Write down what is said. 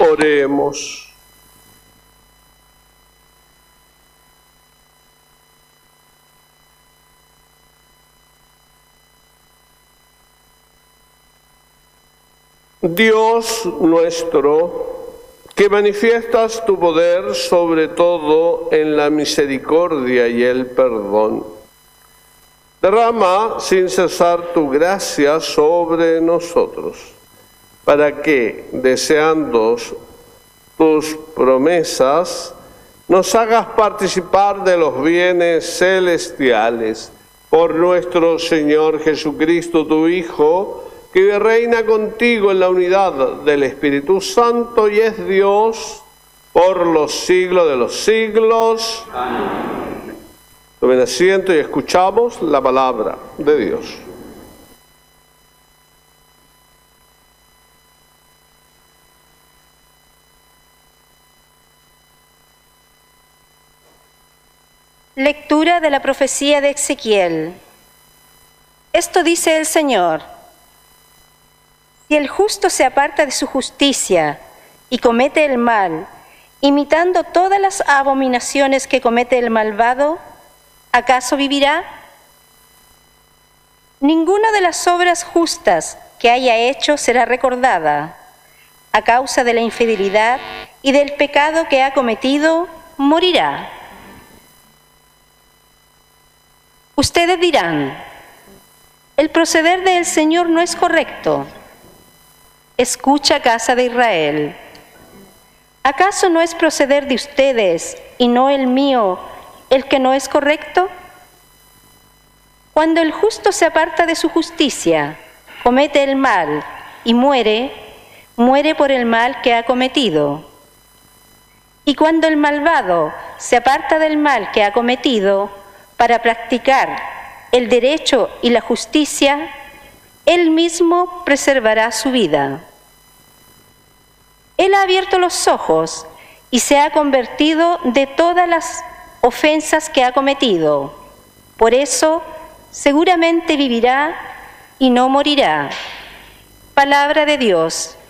Oremos. Dios nuestro, que manifiestas tu poder sobre todo en la misericordia y el perdón, derrama sin cesar tu gracia sobre nosotros, para que, deseando tus promesas, nos hagas participar de los bienes celestiales. Por nuestro Señor Jesucristo, tu Hijo, que reina contigo en la unidad del Espíritu Santo y es Dios por los siglos de los siglos. Amén. Tomen asiento y escuchamos la palabra de Dios. Lectura de la profecía de Ezequiel. Esto dice el Señor: si el justo se aparta de su justicia y comete el mal, imitando todas las abominaciones que comete el malvado, ¿acaso vivirá? Ninguna de las obras justas que haya hecho será recordada. A causa de la infidelidad y del pecado que ha cometido, morirá. Ustedes dirán: el proceder del Señor no es correcto. Escucha, casa de Israel. ¿Acaso no es proceder de ustedes y no el mío el que no es correcto? Cuando el justo se aparta de su justicia, comete el mal y muere, muere por el mal que ha cometido. Y cuando el malvado se aparta del mal que ha cometido para practicar el derecho y la justicia, él mismo preservará su vida. Él ha abierto los ojos y se ha convertido de todas las ofensas que ha cometido. Por eso, seguramente vivirá y no morirá. Palabra de Dios.